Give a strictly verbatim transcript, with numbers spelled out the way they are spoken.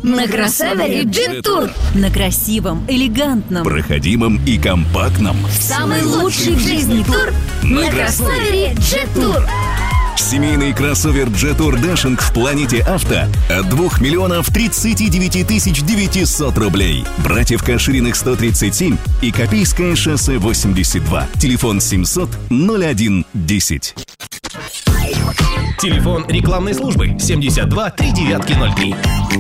На кроссовере Jet Tour. На красивом, элегантном, проходимом и компактном. Самый лучший в жизни тур на кроссовере Jet Tour. Семейный кроссовер Jet Tour Dashing в Планете Авто от двух миллионов тридцати девяти тысяч девятисот рублей. Братьев Кашириных сто тридцать семь и Копейское шоссе восемьдесят два. Телефон семьсот ноль один десять. Телефон рекламной службы семьдесят два три девятки ноль три.